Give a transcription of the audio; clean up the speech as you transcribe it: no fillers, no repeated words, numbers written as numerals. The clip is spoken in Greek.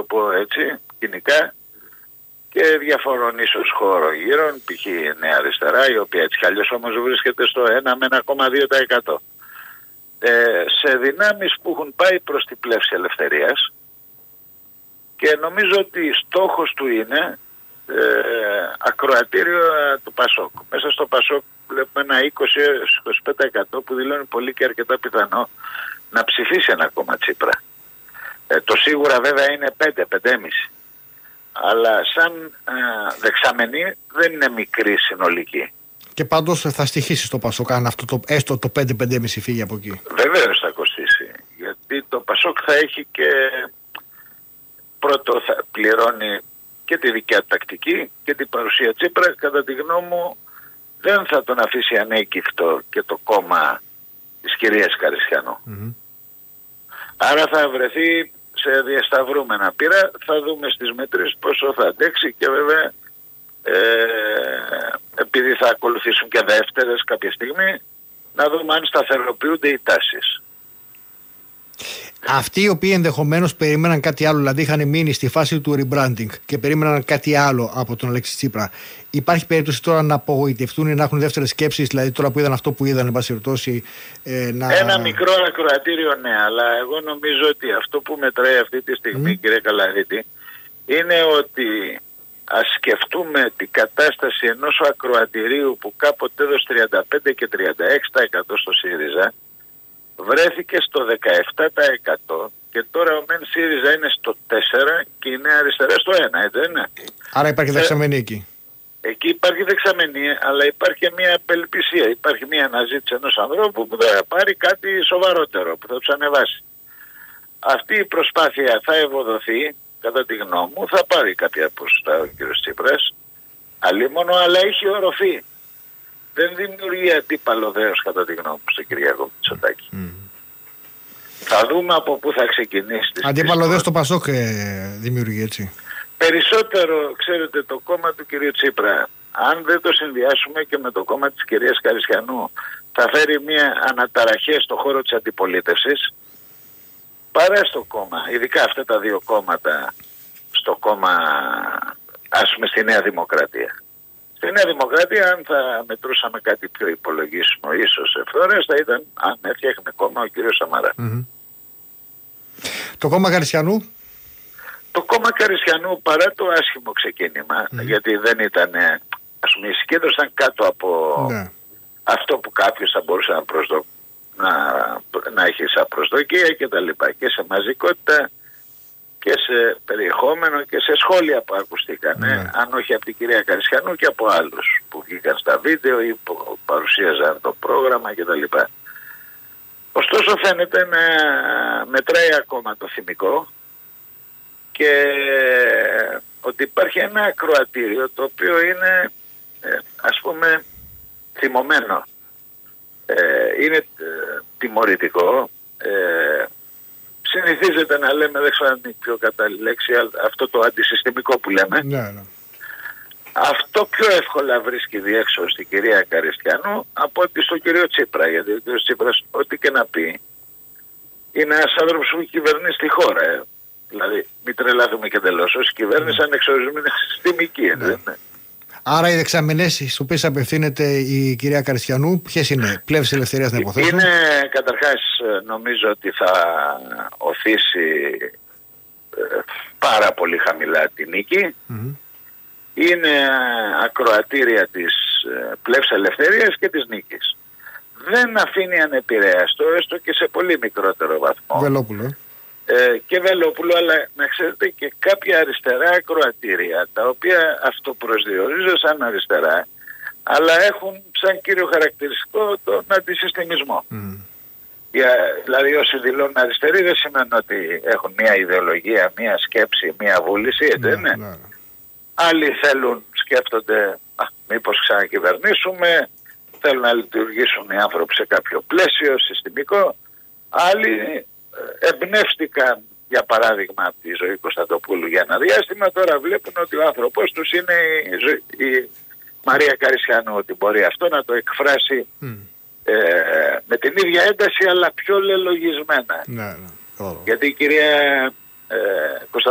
το πω έτσι, κοινικά, και διαφορών ίσως χώρων γύρω, π.χ. Νέα Αριστερά, η οποία έτσι κι αλλιώς όμως βρίσκεται στο 1 με 1,2%. Σε δυνάμεις που έχουν πάει προς την πλεύση ελευθερίας, και νομίζω ότι στόχος του είναι ακροατήριο του ΠΑΣΟΚ. Μέσα στο ΠΑΣΟΚ βλέπουμε ένα 20-25% που δηλώνει πολύ και αρκετά πιθανό να ψηφίσει ένα κόμμα Τσίπρα. Το σίγουρα βέβαια είναι 5-5,5. Αλλά σαν δεξαμενή δεν είναι μικρή συνολική. Και πάντως θα στοιχήσει στο ΠΑΣΟΚ αν αυτό έστω το 5-5,5 φύγει από εκεί. Βεβαίως θα κοστίσει. Γιατί το ΠΑΣΟΚ θα έχει και πρώτο θα πληρώνει και τη δικιά τακτική και την παρουσία Τσίπρα. Κατά τη γνώμη μου δεν θα τον αφήσει ανέκυφτο και το κόμμα της κυρίας Καριστιανού. Άρα θα βρεθεί σε διασταυρούμενα πύρα. Θα δούμε στις μετρήσεις πόσο θα αντέξει και βέβαια επειδή θα ακολουθήσουν και δεύτερες κάποια στιγμή, να δούμε αν σταθεροποιούνται οι τάσεις. Αυτοί οι οποίοι ενδεχομένως περίμεναν κάτι άλλο, δηλαδή είχαν μείνει στη φάση του rebranding και περίμεναν κάτι άλλο από τον Αλέξη Τσίπρα, υπάρχει περίπτωση τώρα να απογοητευτούν ή να έχουν δεύτερες σκέψεις, δηλαδή τώρα που είδαν αυτό που είδαν, εν πάση περιπτώσει, Ένα μικρό ακροατήριο, ναι, αλλά εγώ νομίζω ότι αυτό που μετράει αυτή τη στιγμή, κύριε Καλαρίτη, είναι ότι ας σκεφτούμε την κατάσταση ενός ακροατηρίου που κάποτε έδωσε 35 και 36% στο ΣΥΡΙΖΑ, βρέθηκε στο 17% και τώρα ο ΜΕΝ ΣΥΡΙΖΑ είναι στο 4% και η Νέα Αριστερά στο 1%, έτσι δεν είναι? Άρα υπάρχει δεξαμενή εκεί. Εκεί υπάρχει δεξαμενή, αλλά υπάρχει και μια απελπισία. Υπάρχει μια αναζήτηση ενός ανθρώπου που θα πάρει κάτι σοβαρότερο, που θα τους ανεβάσει. Αυτή η προσπάθεια θα ευοδοθεί, κατά τη γνώμη μου, θα πάρει κάποια ποσοστά ο κ. Τσίπρας, αλλήμωνο, αλλά έχει οροφή. Δεν δημιουργεί αντίπαλο δέος, κατά τη γνώμη μου, στον Κυριάκο Μητσοτάκη. Θα δούμε από πού θα ξεκινήσει. Αντίπαλο δέος το ΠΑΣΟΚ δημιουργεί, έτσι. Περισσότερο, ξέρετε, το κόμμα του κ. Τσίπρα, αν δεν το συνδυάσουμε και με το κόμμα της κυρίας Καριστιανού, θα φέρει μια αναταραχή στο χώρο της αντιπολίτευσης, παρά στο κόμμα, ειδικά αυτά τα δύο κόμματα, στο κόμμα, ας πούμε, στη Νέα Δημοκρατία. Στη Νέα Δημοκρατία, αν θα μετρούσαμε κάτι πιο υπολογίσιμο, ίσως ευθόρες, θα ήταν αν έφτιαχνε κόμμα ο κ. Σαμαρά. Το κόμμα Καριστιανού. Το κόμμα Καριστιανού, παρά το άσχημο ξεκίνημα, γιατί δεν ήταν, ας πούμε, η συγκέντρωση ήταν κάτω από αυτό που κάποιος θα μπορούσε να έχει σαν προσδοκία και τα λοιπά, και σε μαζικότητα και σε περιεχόμενο και σε σχόλια που ακουστήκαν, αν όχι από την κυρία Καριστιανού και από άλλους που βγήκαν στα βίντεο ή που παρουσίαζαν το πρόγραμμα και τα λοιπά. Ωστόσο φαίνεται να μετράει ακόμα το θυμικό και ότι υπάρχει ένα ακροατήριο το οποίο είναι, ας πούμε, θυμωμένο. Είναι τιμωρητικό. Συνηθίζεται να λέμε, δεν ξέρω αν είναι η πιο κατάλληλη λέξη, αυτό το αντισυστημικό που λέμε. Ναι. Αυτό πιο εύκολα βρίσκει διέξοδο στην κυρία Καριστιανού από ότι στον κύριο Τσίπρα. Γιατί ο κύριος Τσίπρας, ό,τι και να πει, είναι ένας άνθρωπος που κυβερνεί στη χώρα. Δηλαδή, μην τρελάθουμε και τελώς. Ως κυβέρνηση ανεξορισμένη είναι συστημική. Άρα οι δεξαμενές στις οποίες απευθύνεται η κυρία Καριστιανού, ποιες είναι? Πλεύση ελευθερίας να υποθέσω. Είναι, καταρχάς, νομίζω ότι θα οθήσει πάρα πολύ χαμηλά τη νίκη. Είναι ακροατήρια της πλεύσης ελευθερίας και της νίκης. Δεν αφήνει ανεπηρέαστο, έστω και σε πολύ μικρότερο βαθμό. Βελόπουλο. Και Βελόπουλο, αλλά να ξέρετε και κάποια αριστερά ακροατήρια, τα οποία αυτοπροσδιορίζονται σαν αριστερά, αλλά έχουν σαν κύριο χαρακτηριστικό τον αντισυστημισμό. Δηλαδή όσοι δηλώνουν αριστεροί δεν σημαίνει ότι έχουν μια ιδεολογία, μια σκέψη, μια βούληση, έτσι δεν είναι? Άλλοι θέλουν, σκέφτονται, μήπως ξανακυβερνήσουμε, θέλουν να λειτουργήσουν οι άνθρωποι σε κάποιο πλαίσιο συστημικό. Άλλοι εμπνεύστηκαν, για παράδειγμα, από τη ζωή Κωνσταντοπούλου για ένα διάστημα, τώρα βλέπουν ότι ο άνθρωπος τους είναι η Μαρία Καριστιανού, ότι μπορεί αυτό να το εκφράσει με την ίδια ένταση αλλά πιο λελογισμένα. Γιατί η κυρία